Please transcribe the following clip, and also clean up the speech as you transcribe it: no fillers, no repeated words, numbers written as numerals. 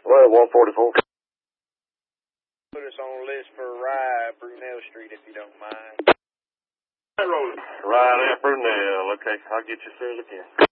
Well, 144. Put us on a list for a ride, Brunel Street, if you don't mind. Right at Brunel. Okay, I'll get you as soon as I can.